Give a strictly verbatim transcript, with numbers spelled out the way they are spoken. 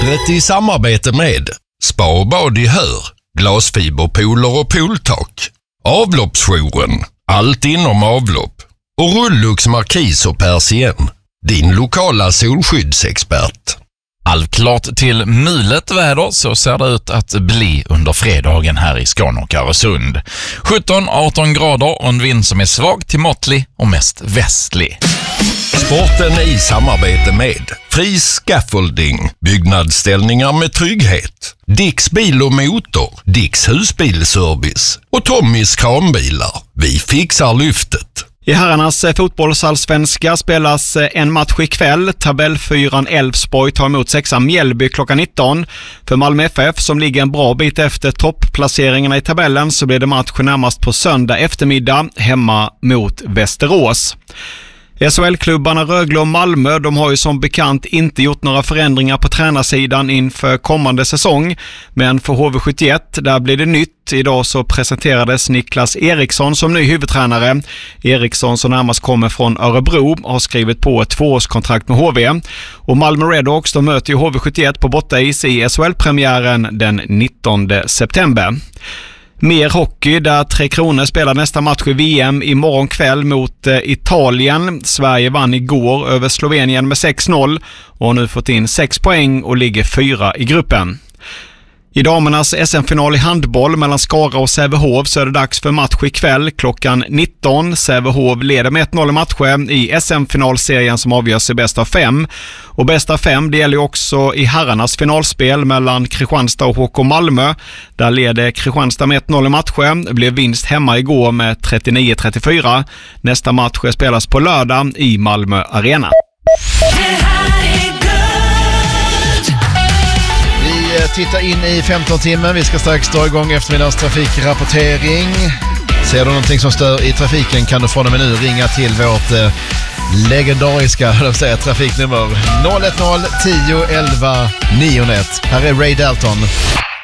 Vädret i samarbete med Spa och bad i Hör, glasfiberpooler och pooltak, Avloppsjouren, allt inom avlopp och Rullux Markis och Persien, din lokala solskyddsexpert. Allklart till mulet väder, så ser det ut att bli under fredagen här i Skåne och Öresund. sjutton arton grader och en vind som är svag till måttlig och mest västlig. Sporten i samarbete med Fri Scaffolding, byggnadsställningar med trygghet, Dicks bil och motor, Dicks husbilservice och Tommys kranbilar. Vi fixar lyftet. I herrarnas fotbollsallsvenska spelas en match ikväll. Tabellfyran Elfsborg tar emot sexan Mjällby klockan nitton. För Malmö F F, som ligger en bra bit efter toppplaceringarna i tabellen, så blir det match närmast på söndag eftermiddag hemma mot Västerås. S H L-klubbarna Rögle och Malmö, de har ju som bekant inte gjort några förändringar på tränarsidan inför kommande säsong. Men för H V sjuttioett, där blir det nytt. Idag så presenterades Niklas Eriksson som ny huvudtränare. Eriksson, som närmast kommer från Örebro, har skrivit på ett tvåårskontrakt med H V. Och Malmö Redhawks, de möter ju H V sjuttioett på bortais i S H L-premiären den nittonde september. Mer hockey, där Tre Kronor spelar nästa match i V M imorgon kväll mot eh, Italien. Sverige vann igår över Slovenien med sex noll och har nu fått in sex poäng och ligger fyra i gruppen. I damernas S M-final i handboll mellan Skara och Sävehof så är det dags för match ikväll klockan nitton. Sävehof leder med ett noll matcher i S M-finalserien som avgörs i bäst av fem. Och bäst av fem, det gäller ju också i herrarnas finalspel mellan Kristianstad och H K Malmö. Där leder Kristianstad med ett noll matcher. Det blev vinst hemma igår med trettionio trettiofyra. Nästa match spelas på lördag i Malmö Arena. Titta in i femton timmen. Vi ska strax dra igång eftermiddagens trafikrapportering. Ser du någonting som stör i trafiken kan du från och med nu ringa till vårt eh, legendariska jag säga, trafiknummer noll ett noll tio elva nio ett. Här är Ray Dalton.